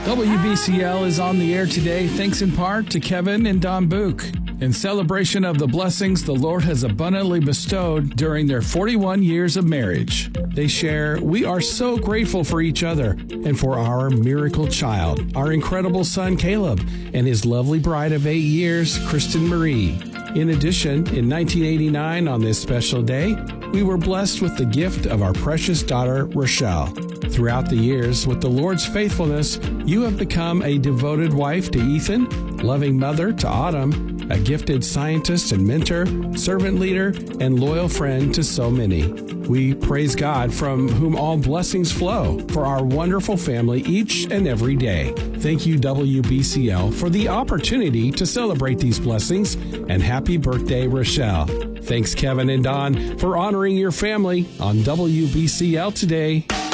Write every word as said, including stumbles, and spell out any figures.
W B C L is on the air today thanks in part to Kevin and Don Book. In celebration of the blessings the Lord has abundantly bestowed during their forty-one years of marriage. They share, "We are so grateful for each other and for our miracle child, our incredible son Caleb, and his lovely bride of eight years, Kristen Marie." In addition, in nineteen eighty-nine, on this special day, we were blessed with the gift of our precious daughter, Rochelle. Throughout the years, with the Lord's faithfulness, you have become a devoted wife to Ethan, loving mother to Autumn, a gifted scientist and mentor, servant leader, and loyal friend to so many. We praise God, from whom all blessings flow, for our wonderful family each and every day. Thank you, W B C L, for the opportunity to celebrate these blessings, and happy birthday, Rochelle. Thanks, Kevin and Don, for honoring your family on W B C L today.